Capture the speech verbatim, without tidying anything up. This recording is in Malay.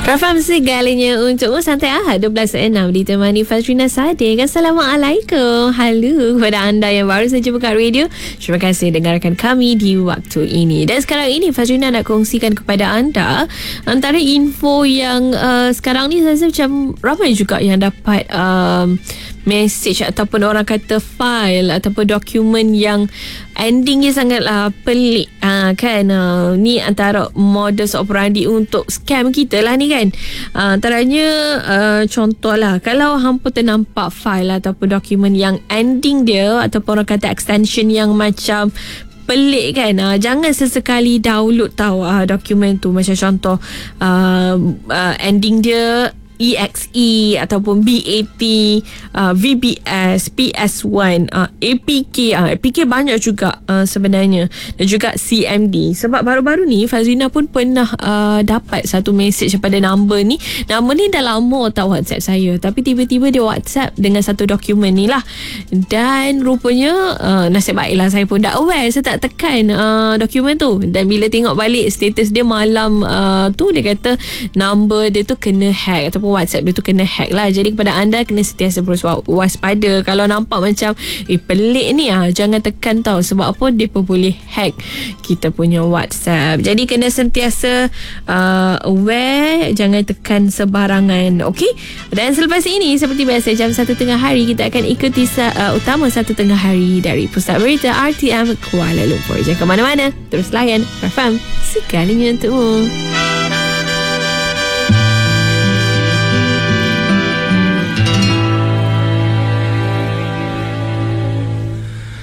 Rafam segalanya untuk Santai Ahad dua belas enam ditemani Fazrina Sadiq. Assalamualaikum. Halo kepada anda yang baru saja buka radio. Terima kasih dengarkan kami di waktu ini. Dan sekarang ini Fazrina nak kongsikan kepada anda antara info yang uh, sekarang ni saya rasa macam ramai juga yang dapat um, message ataupun orang kata file ataupun dokumen yang endingnya sangatlah pelik ha, kan. Uh, ni antara modus operandi untuk scam kita lah ni kan. Uh, antaranya uh, contohlah kalau hampa ternampak file ataupun dokumen yang ending dia ataupun orang kata extension yang macam pelik kan, uh, jangan sesekali download tahu uh, dokumen tu. Macam contoh uh, uh, ending dia E X E ataupun B A T, uh, V B S, P S one, uh, A P K. uh, A P K banyak juga uh, sebenarnya, dan juga C M D. Sebab baru-baru ni Fazrina pun pernah uh, dapat satu message daripada number ni. Nama ni dah lama tahu WhatsApp saya, tapi tiba-tiba dia WhatsApp dengan satu dokumen ni lah. Dan rupanya uh, nasib baiklah saya pun dah aware, saya tak tekan uh, dokumen tu. Dan bila tengok balik status dia malam uh, tu, dia kata number dia tu kena hack ataupun WhatsApp dia tu kena hack lah. Jadi kepada anda kena sentiasa berwaspada. Kalau nampak macam eh pelik ni ah, jangan tekan tau. Sebab apa? Dia pun boleh hack kita punya WhatsApp. Jadi kena sentiasa uh, aware, jangan tekan sebarangan. Okey. Dan selepas ini seperti biasa jam satu tengah hari kita akan ikuti uh, utama satu tengah hari dari Pusat Berita R T M Kuala Lumpur. Jangan ke mana-mana, terus layan Rafam segalanya untukmu.